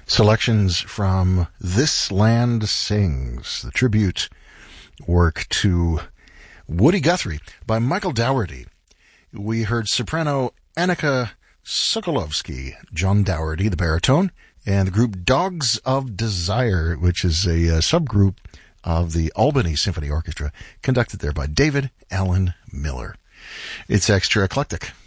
Selections from This Land Sings, the tribute work to Woody Guthrie by Michael Dougherty. We heard soprano Annika Sokolovsky, John Dougherty, the baritone, and the group Dogs of Desire, which is a subgroup of the Albany Symphony Orchestra, conducted there by David Allen Miller. It's extra eclectic.